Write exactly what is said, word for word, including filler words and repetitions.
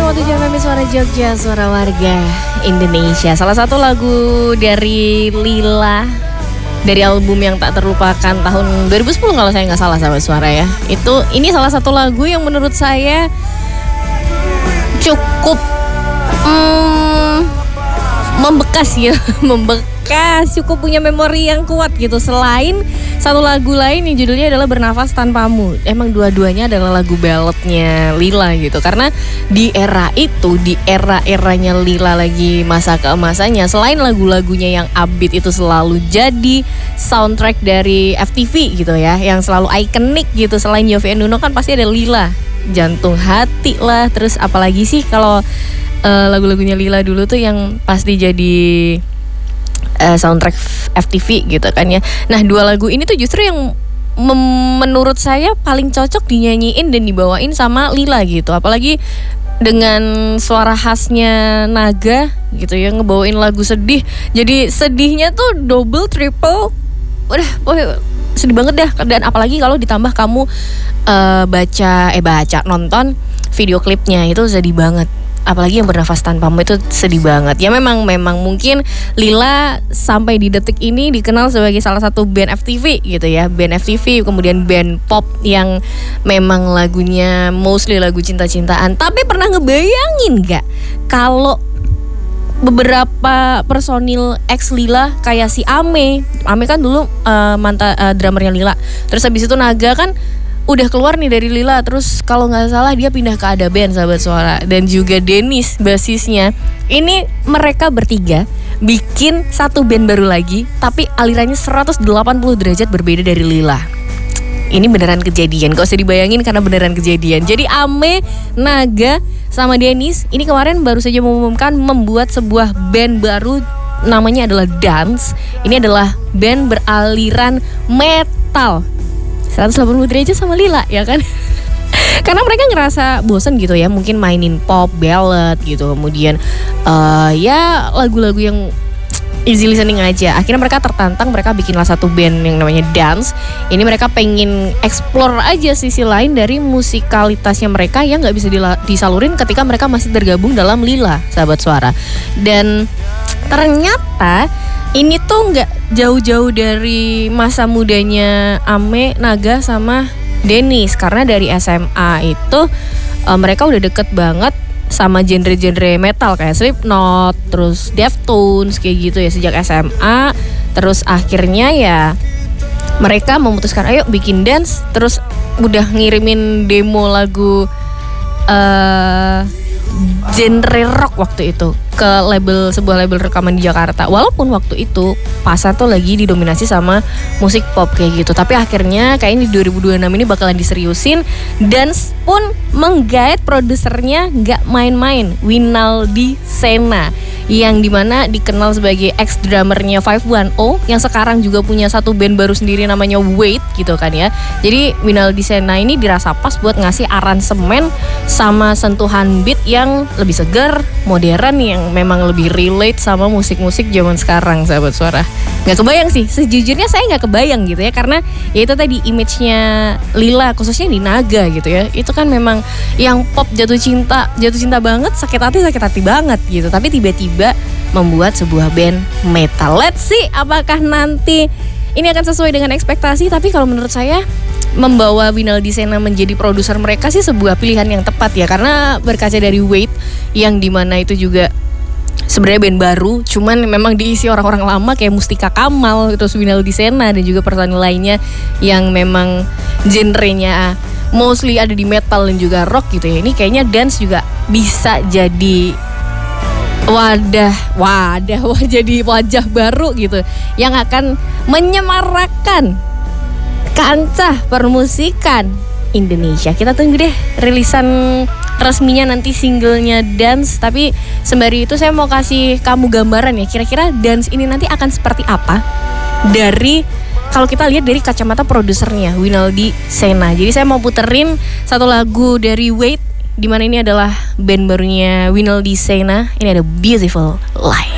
satu koma tujuh F M Suara Jogja, Suara Warga Indonesia. Salah satu lagu dari Lila dari album yang tak terlupakan tahun dua ribu sepuluh kalau saya nggak salah, sahabat suara ya. Itu ini salah satu lagu yang menurut saya cukup hmm, membekas ya, membekas, cukup punya memori yang kuat gitu. Selain satu lagu lain yang judulnya adalah Bernafas Tanpamu. Emang dua-duanya adalah lagu balladnya Lila gitu. Karena di era itu, di era-eranya Lila lagi masa keemasannya, selain lagu-lagunya yang upbeat itu selalu jadi soundtrack dari F T V gitu ya, yang selalu ikonik gitu. Selain Yovie and Nuno kan pasti ada Lila, Jantung Hati lah. Terus apalagi sih kalau uh, lagu-lagunya Lila dulu tuh yang pasti jadi Uh, soundtrack F T V gitu kan ya. Nah, dua lagu ini tuh justru yang mem- menurut saya paling cocok dinyanyiin dan dibawain sama Lila gitu. Apalagi dengan suara khasnya Naga gitu ya, ngebawain lagu sedih. Jadi sedihnya tuh double, triple. Udah, oh, sedih banget dah. Dan apalagi kalau ditambah kamu uh, baca, eh baca, nonton video klipnya, itu sedih banget. Apalagi yang Bernafas Tanpamu itu sedih banget. Ya memang memang mungkin Lila sampai di detik ini dikenal sebagai salah satu band F T V gitu ya. Band F T V, kemudian band pop yang memang lagunya mostly lagu cinta-cintaan. Tapi pernah ngebayangin gak kalau beberapa personil ex Lila kayak si Ame. Ame kan dulu uh, mantan uh, drummernya Lila. Terus habis itu Naga kan udah keluar nih dari Lila, terus kalau nggak salah dia pindah ke Ada Band, sahabat suara. Dan juga Dennis basisnya. Ini mereka bertiga bikin satu band baru lagi, tapi alirannya seratus delapan puluh derajat berbeda dari Lila. Ini beneran kejadian, gak usah dibayangin karena beneran kejadian. Jadi Ame, Naga, sama Dennis ini kemarin baru saja mengumumkan membuat sebuah band baru, namanya adalah Dance. Ini adalah band beraliran metal seratus delapan puluh derajat sama Lila ya kan. Karena mereka ngerasa bosan gitu ya, mungkin mainin pop, ballad gitu. Kemudian uh, ya lagu-lagu yang easy listening aja. Akhirnya mereka tertantang, mereka bikinlah satu band yang namanya Dance. Ini mereka pengen explore aja sisi lain dari musikalitasnya mereka yang gak bisa dila- disalurin ketika mereka masih tergabung dalam Lila, sahabat suara. Dan ternyata ini tuh nggak jauh-jauh dari masa mudanya Ame, Naga, sama Dennis. Karena dari S M A itu uh, mereka udah deket banget sama genre-genre metal kayak Slipknot, terus Deftones kayak gitu ya sejak S M A. Terus akhirnya ya mereka memutuskan ayo bikin Dance. Terus udah ngirimin demo lagu uh, genre rock waktu itu ke label, sebuah label rekaman di Jakarta. Walaupun waktu itu pasar tuh lagi didominasi sama musik pop kayak gitu. Tapi akhirnya kayaknya di dua ribu dua puluh enam ini bakalan diseriusin. Dan pun menggait produsernya gak main-main, Winaldi Sena, yang dimana dikenal sebagai ex drummernya lima satu nol, yang sekarang juga punya satu band baru sendiri namanya Wait gitu kan ya. Jadi Winaldi Sena ini dirasa pas buat ngasih aransemen sama sentuhan beat yang lebih segar, modern, yang memang lebih relate sama musik-musik zaman sekarang, sahabat suara. Gak kebayang sih, sejujurnya saya gak kebayang gitu ya. Karena ya itu tadi image-nya Lila, khususnya di Naga gitu ya, itu kan memang yang pop, jatuh cinta, jatuh cinta banget, sakit hati, sakit hati banget gitu. Tapi tiba-tiba membuat sebuah band metal. Let's see apakah nanti ini akan sesuai dengan ekspektasi. Tapi kalau menurut saya membawa Winaldi Sena menjadi produser mereka sih sebuah pilihan yang tepat ya. Karena berkaca dari Wait, yang dimana itu juga sebenarnya band baru, cuman memang diisi orang-orang lama kayak Mustika Kamal, terus Winaldi Sena, dan juga personil lainnya yang memang genrenya mostly ada di metal dan juga rock gitu ya. Ini kayaknya Dance juga bisa jadi wadah, wadah, wah jadi wajah baru gitu yang akan menyemarakan kancah permusikan Indonesia. Kita tunggu deh rilisan resminya nanti, singlenya Dance. Tapi sembari itu saya mau kasih kamu gambaran ya, kira-kira Dance ini nanti akan seperti apa dari, kalau kita lihat dari kacamata produsernya Winaldi Sena. Jadi saya mau puterin satu lagu dari Wait, dimana ini adalah band barunya Winaldi Sena. Ini ada Beautiful Life.